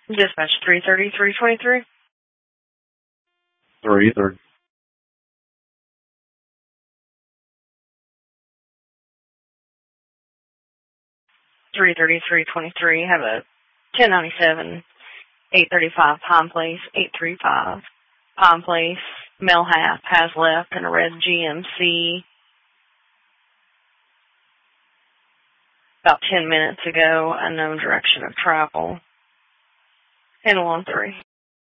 Dispatch 33323. 330. Have a 1097 835 Pine Place 835 Pine Place. Male half has left in a red GMC about 10 minutes ago. Unknown direction of travel. Handle on 3.